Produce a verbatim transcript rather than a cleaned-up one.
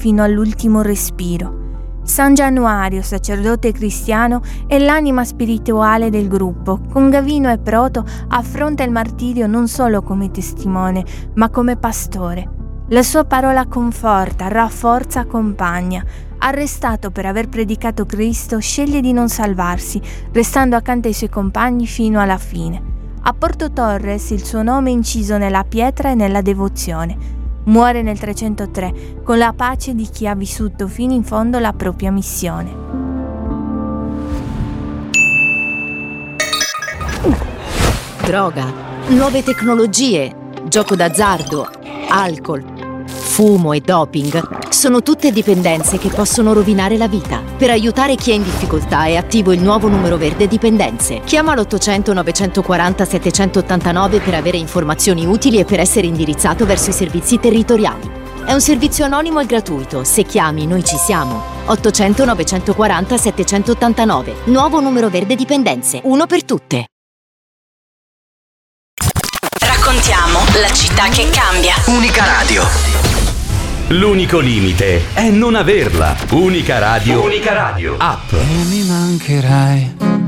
fino all'ultimo respiro. San Januario, sacerdote cristiano, è l'anima spirituale del gruppo. Con Gavino e Proto affronta il martirio non solo come testimone, ma come pastore. La sua parola conforta, rafforza, accompagna. Arrestato per aver predicato Cristo, sceglie di non salvarsi, restando accanto ai suoi compagni fino alla fine. A Porto Torres il suo nome è inciso nella pietra e nella devozione. Muore nel trecentotre con la pace di chi ha vissuto fino in fondo la propria missione. Droga, nuove tecnologie, gioco d'azzardo, alcol, fumo e doping sono tutte dipendenze che possono rovinare la vita. Per aiutare chi è in difficoltà è attivo il nuovo numero verde dipendenze. Chiama l'ottocento novecentoquaranta settecentottantanove per avere informazioni utili e per essere indirizzato verso i servizi territoriali. È un servizio anonimo e gratuito. Se chiami, noi ci siamo. ottocento novecentoquaranta settecentottantanove. Nuovo numero verde dipendenze. Uno per tutte. Raccontiamo la città che cambia. Unica Radio. L'unico limite è non averla. Unica Radio. Unica Radio. App. E mi mancherai